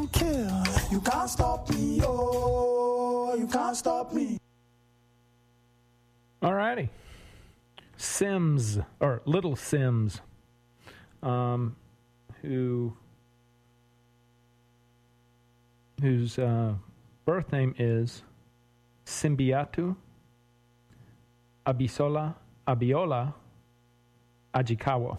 don't care. You can't stop me, oh, you can't stop me. Alrighty. Sims, or Little Sims, whose birth name is Simbiatu Abiola Ajikawa.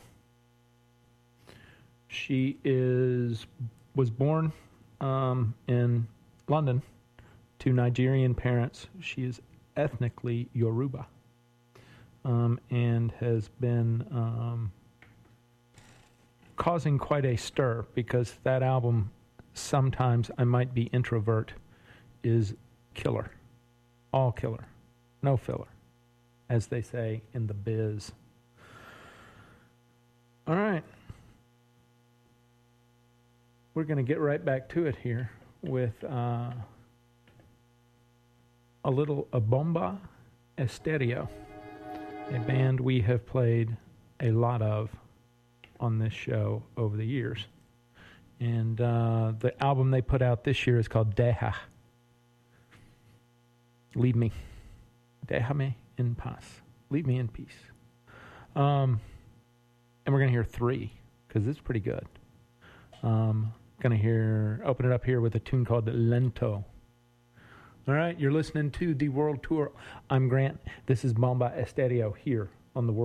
She was born in London to Nigerian parents. She is ethnically Yoruba, and has been causing quite a stir because that album, Sometimes I Might Be Introvert, is killer. All killer. No filler, as they say in the biz. All right. We're going to get right back to it here with a Bomba Estéreo, a band we have played a lot of on this show over the years. And the album they put out this year is called Deja. Leave me. Déjame en paz. Leave me in peace. And we're going to hear 3, because it's pretty good. Going to open it up here with a tune called Lento. All right, you're listening to the World Tour. I'm Grant. This is Bomba Estéreo here on the World